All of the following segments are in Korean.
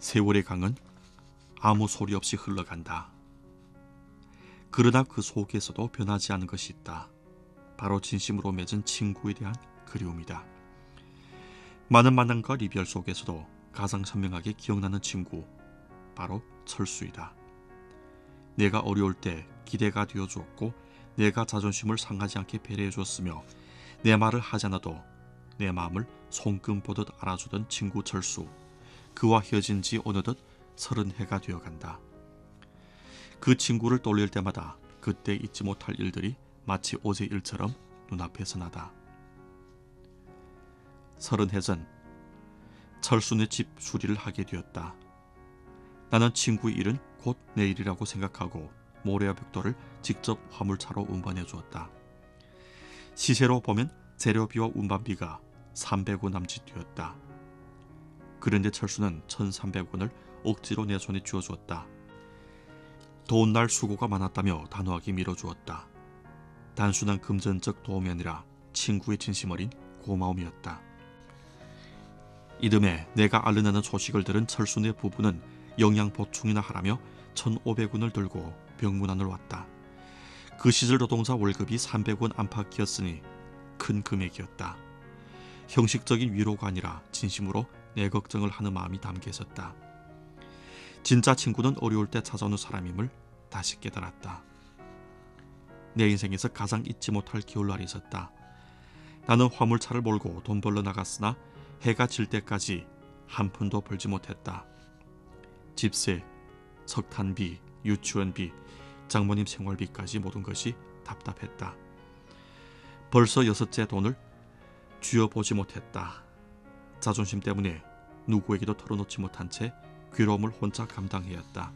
세월의 강은 아무 소리 없이 흘러간다. 그러나 그 속에서도 변하지 않은 것이 있다. 바로 진심으로 맺은 친구에 대한 그리움이다. 많은 만남과 이별 속에서도 가장 선명하게 기억나는 친구, 바로 철수이다. 내가 어려울 때 기대가 되어주었고 내가 자존심을 상하지 않게 배려해줬으며 내 말을 하지 않아도 내 마음을 손금 보듯 알아주던 친구 철수. 그와 헤어진 지 어느덧 30해가 되어간다. 그 친구를 떠올릴 때마다 그때 잊지 못할 일들이 마치 어제 일처럼 눈앞에서 나다. 30해 전 철수네 집 수리를 하게 되었다. 나는 친구의 일은 곧 내일이라고 생각하고 모래와 벽돌을 직접 화물차로 운반해 주었다. 시세로 보면 재료비와 운반비가 300원 남짓 되었다. 그런데 철수는 1,300원을 억지로 내 손에 쥐어주었다. 더운 날 수고가 많았다며 단호하게 밀어주었다. 단순한 금전적 도움이 아니라 친구의 진심 어린 고마움이었다. 이듬해 내가 알려나는 소식을 들은 철수네 부부는 영양 보충이나 하라며 1,500원을 들고 병문안을 왔다. 그 시절 노동자 월급이 300원 안팎이었으니 큰 금액이었다. 형식적인 위로가 아니라 진심으로 내 걱정을 하는 마음이 담겨 있었다. 진짜 친구는 어려울 때 찾아오는 사람임을 다시 깨달았다. 내 인생에서 가장 잊지 못할 겨울날이 있었다. 나는 화물차를 몰고 돈 벌러 나갔으나 해가 질 때까지 한 푼도 벌지 못했다. 집세, 석탄비, 유치원비, 장모님 생활비까지 모든 것이 답답했다. 벌써 6째 돈을 쥐어보지 못했다. 자존심 때문에 누구에게도 털어놓지 못한 채 괴로움을 혼자 감당해야 했다.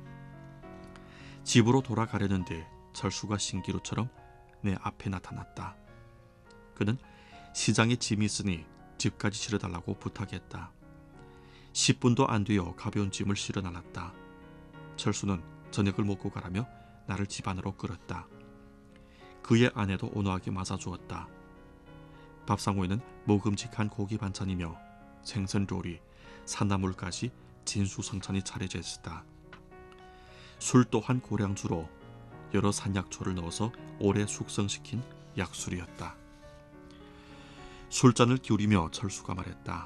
집으로 돌아가려는데 철수가 신기루처럼 내 앞에 나타났다. 그는 시장에 짐이 있으니 집까지 실어달라고 부탁했다. 10분도 안 되어 가벼운 짐을 실어 날랐다. 철수는 저녁을 먹고 가라며 나를 집 안으로 끌었다. 그의 아내도 온화하게 맞아주었다. 밥상에는 먹음직한 고기 반찬이며 생선 요리, 산나물까지 진수성찬이 차려져 있었다. 술 또한 고량주로 여러 산약초를 넣어서 오래 숙성시킨 약술이었다. 술잔을 기울이며 철수가 말했다.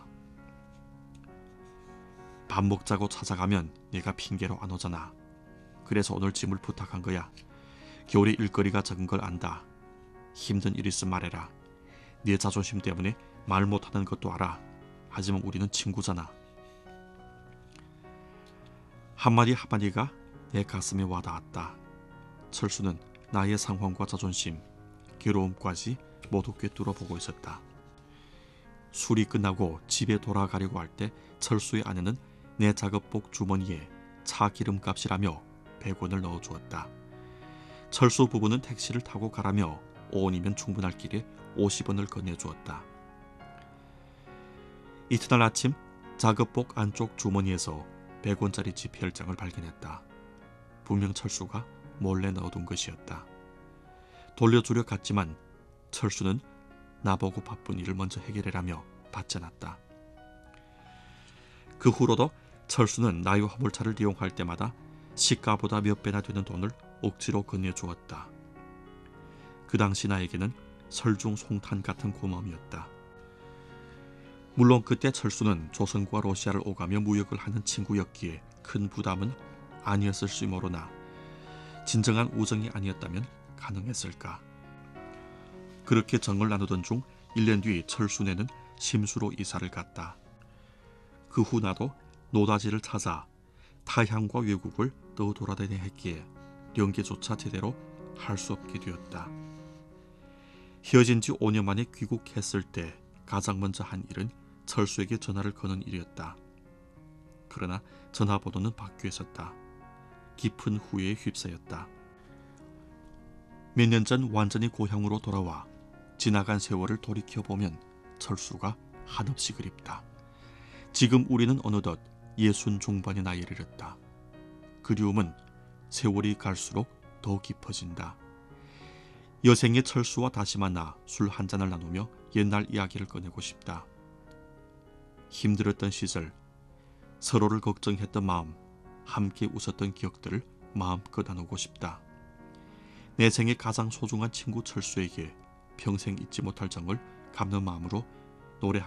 밥 먹자고 찾아가면 네가 핑계로 안 오잖아. 그래서 오늘 짐을 부탁한 거야. 겨울에 일거리가 적은 걸 안다. 힘든 일 있으면 말해라. 네 자존심 때문에 말 못하는 것도 알아. 하지만 우리는 친구잖아. 한마디 한마디가 내 가슴에 와닿았다. 철수는 나의 상황과 자존심, 괴로움까지 모두 꿰뚫어 보고 있었다. 술이 끝나고 집에 돌아가려고 할 때 철수의 아내는 내 작업복 주머니에 차 기름값이라며 100원을 넣어주었다. 철수 부부는 택시를 타고 가라며 5원이면 충분할 길에 50원을 건네주었다. 이튿날 아침 작업복 안쪽 주머니에서 100원짜리 지폐열장을 발견했다. 분명 철수가 몰래 넣어둔 것이었다. 돌려주려 갔지만 철수는 나보고 바쁜 일을 먼저 해결해라며 받지 않았다. 그 후로도 철수는 나의 화물차를 이용할 때마다 시가보다 몇 배나 되는 돈을 억지로 건네주었다. 그 당시 나에게는 설중송탄 같은 고마움이었다. 물론 그때 철수는 조선과 러시아를 오가며 무역을 하는 친구였기에 큰 부담은 아니었을지 모르나 진정한 우정이 아니었다면 가능했을까. 그렇게 정을 나누던 중 1년 뒤 철수네는 심수로 이사를 갔다. 그 후 나도 노다지를 찾아 타향과 외국을 또 돌아다녀야 했기에 연계조차 제대로 할 수 없게 되었다. 헤어진 지 5년 만에 귀국했을 때 가장 먼저 한 일은 철수에게 전화를 거는 일이었다. 그러나 전화번호는 바뀌어 있었다. 깊은 후회에 휩싸였다. 몇 년 전 완전히 고향으로 돌아와 지나간 세월을 돌이켜보면 철수가 한없이 그립다. 지금 우리는 어느덧 60 중반의 나이에 이르렀다. 그리움은 세월이 갈수록 더 깊어진다. 여생의 철수와 다시 만나 술 한잔을 나누며 옛날 이야기를 꺼내고 싶다. 힘들었던 시절, 서로를 걱정했던 마음, 함께 웃었던 기억들을 마음껏 나누고 싶다. 내 생에 가장 소중한 친구 철수에게 평생 잊지 못할 정을 갚는 마음으로 노래